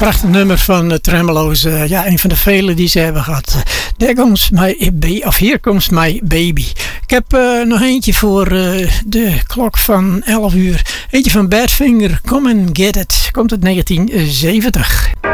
prachtig nummer van Tremolo's. Ja, een van de vele die ze hebben gehad. Hier komt my baby. Ik heb nog eentje voor de klok van 11 uur. Eentje van Badfinger, Come and Get It. Komt uit 1970.